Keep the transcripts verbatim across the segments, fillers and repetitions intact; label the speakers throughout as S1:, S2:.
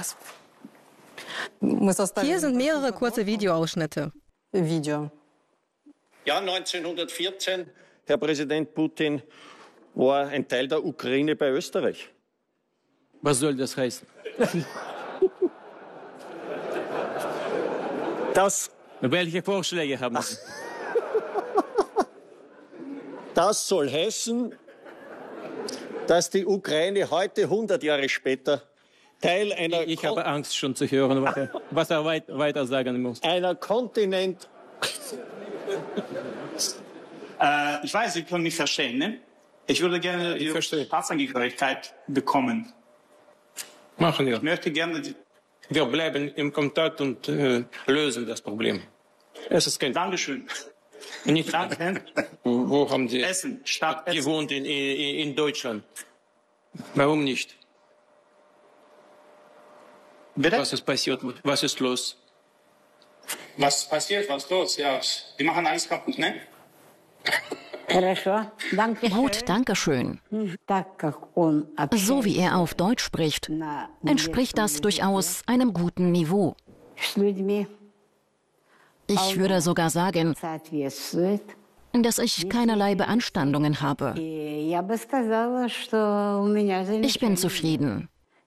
S1: Hier sind mehrere kurze Videoausschnitte.
S2: Ja, neunzehnhundertvierzehn, Herr Präsident Putin, war ein Teil der Ukraine bei Österreich.
S3: Was soll das heißen?
S2: Das,
S3: Welche Vorschläge haben Sie?
S2: das soll heißen, dass die Ukraine heute, hundert Jahre später, Teil einer,
S3: Ich habe Angst schon zu hören, was er, was er weit, weiter sagen muss.
S2: einer Kontinent...
S4: Äh, ich weiß, Sie können mich verstehen, ne? Ich würde gerne
S3: Ich
S4: Ihre
S3: verstehe.
S4: Staatsangehörigkeit bekommen.
S3: Machen wir.
S4: Ich möchte gerne... die-
S3: Wir bleiben im Kontakt und äh, lösen das Problem. Es ist kein
S4: Dankeschön.
S3: Nicht,
S4: Danke.
S3: wo haben Sie
S4: Essen, Stadt Essen.
S3: gewohnt in, in, in Deutschland? Warum nicht?
S4: Bitte?
S3: Was ist passiert? Was ist los?
S4: Was passiert? Was los? Ja, die machen alles kaputt, ne?
S5: Gut, danke schön. So wie er auf Deutsch spricht, entspricht das durchaus einem guten Niveau. Ich würde sogar sagen, dass ich keinerlei Beanstandungen habe. Ich bin zufrieden.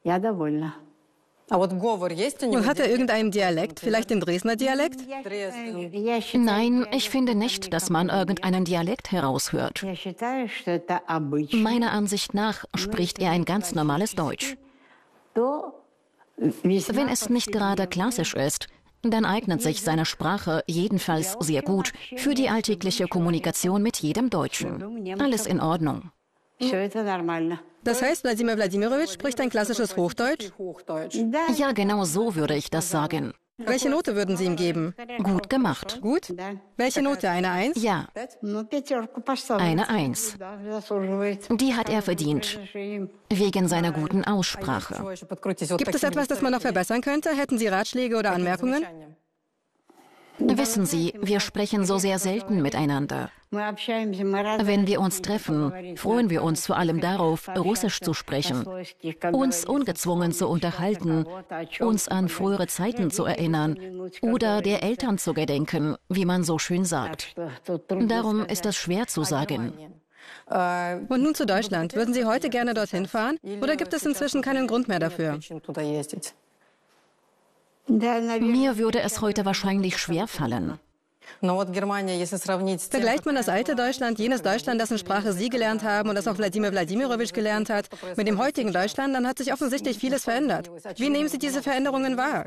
S1: Und hat er irgendeinen Dialekt, vielleicht den Dresdner Dialekt?
S5: Nein, ich finde nicht, dass man irgendeinen Dialekt heraushört. Meiner Ansicht nach spricht er ein ganz normales Deutsch. Wenn es nicht gerade klassisch ist, dann eignet sich seine Sprache jedenfalls sehr gut für die alltägliche Kommunikation mit jedem Deutschen. Alles in Ordnung.
S1: Das heißt, Wladimir Wladimirovich spricht ein klassisches Hochdeutsch?
S5: Ja, genau so würde ich das sagen.
S1: Welche Note würden Sie ihm geben?
S5: Gut gemacht.
S1: Gut? Welche Note? Eine Eins?
S5: Ja, eine Eins. Die hat er verdient, wegen seiner guten Aussprache.
S1: Gibt es etwas, das man noch verbessern könnte? Hätten Sie Ratschläge oder Anmerkungen?
S5: Wissen Sie, wir sprechen so sehr selten miteinander. Wenn wir uns treffen, freuen wir uns vor allem darauf, Russisch zu sprechen, uns ungezwungen zu unterhalten, uns an frühere Zeiten zu erinnern oder der Eltern zu gedenken, wie man so schön sagt. Darum ist es schwer zu sagen.
S1: Und nun zu Deutschland. Würden Sie heute gerne dorthin fahren? Oder gibt es inzwischen keinen Grund mehr dafür?
S5: Mir würde es heute wahrscheinlich schwer fallen.
S1: Vergleicht man das alte Deutschland, jenes Deutschland, dessen Sprache Sie gelernt haben und das auch Wladimir Wladimirovich gelernt hat, mit dem heutigen Deutschland, dann hat sich offensichtlich vieles verändert. Wie nehmen Sie diese Veränderungen wahr?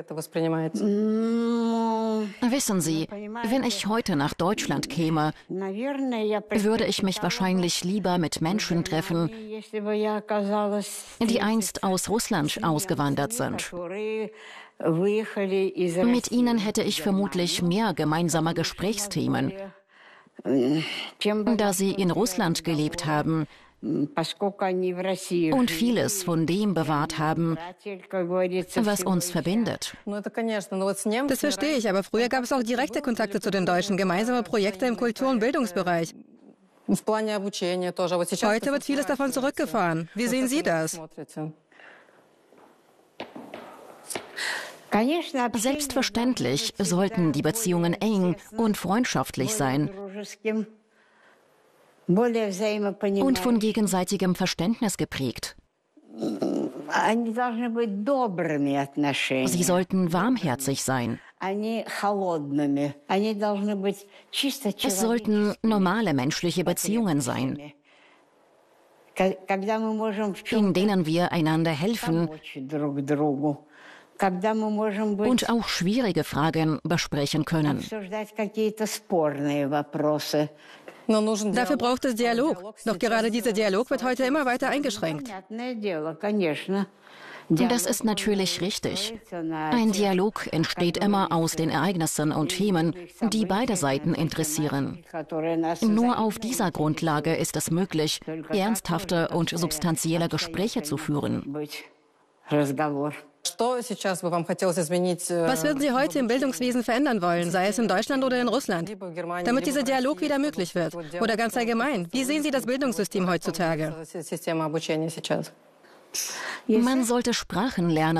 S5: Wissen Sie, wenn ich heute nach Deutschland käme, würde ich mich wahrscheinlich lieber mit Menschen treffen, die einst aus Russland ausgewandert sind. Mit ihnen hätte ich vermutlich mehr gemeinsame Gesprächsthemen, da sie in Russland gelebt haben und vieles von dem bewahrt haben, was uns verbindet.
S1: Das verstehe ich, aber früher gab es auch direkte Kontakte zu den Deutschen, gemeinsame Projekte im Kultur- und Bildungsbereich. Heute wird vieles davon zurückgefahren. Wie sehen Sie das?
S5: Selbstverständlich sollten die Beziehungen eng und freundschaftlich sein und von gegenseitigem Verständnis geprägt. Sie sollten warmherzig sein. Es sollten normale menschliche Beziehungen sein, in denen wir einander helfen und auch schwierige Fragen besprechen können.
S1: Dafür braucht es Dialog. Doch gerade dieser Dialog wird heute immer weiter eingeschränkt.
S5: Das ist natürlich richtig. Ein Dialog entsteht immer aus den Ereignissen und Themen, die beide Seiten interessieren. Nur auf dieser Grundlage ist es möglich, ernsthafte und substanzielle Gespräche zu führen.
S1: Was würden Sie heute im Bildungswesen verändern wollen, sei es in Deutschland oder in Russland, damit dieser Dialog wieder möglich wird? Oder ganz allgemein, wie sehen Sie das Bildungssystem heutzutage?
S5: Man sollte Sprachen lernen.